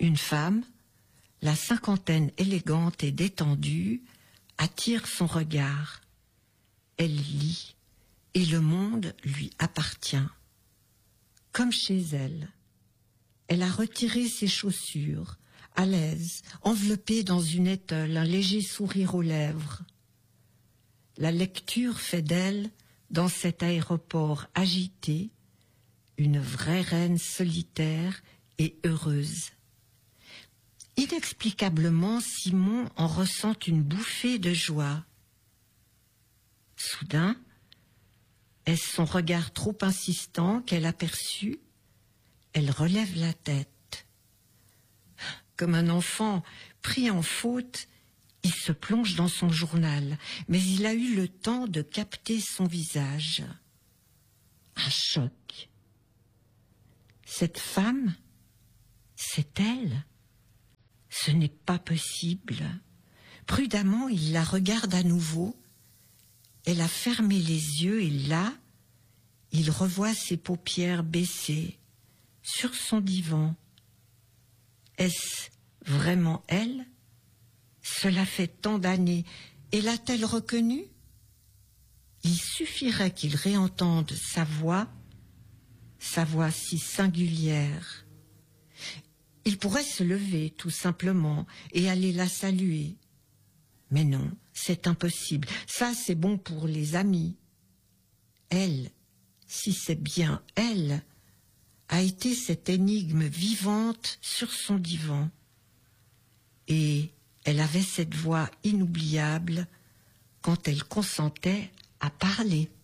Une femme, la cinquantaine élégante et détendue, attire son regard. Elle lit, et le monde lui appartient. Comme chez elle. Elle a retiré ses chaussures, à l'aise, enveloppée dans une étole, un léger sourire aux lèvres. La lecture fait d'elle, dans cet aéroport agité, une vraie reine solitaire et heureuse. Inexplicablement, Simon en ressent une bouffée de joie. Soudain, est-ce son regard trop insistant qu'elle aperçut? Elle relève la tête. Comme un enfant pris en faute, il se plonge dans son journal, mais il a eu le temps de capter son visage. Un choc. Cette femme, c'est elle. Ce n'est pas possible. Prudemment, il la regarde à nouveau. Elle a fermé les yeux et là, il revoit ses paupières baissées sur son divan. Est-ce vraiment elle? Cela fait tant d'années. Et l'a-t-elle reconnue? Il suffirait qu'il réentende sa voix si singulière. Il pourrait se lever, tout simplement, et aller la saluer. Mais non, c'est impossible. Ça, c'est bon pour les amis. Elle, si c'est bien elle, a été cette énigme vivante sur son divan. Et elle avait cette voix inoubliable quand elle consentait à parler.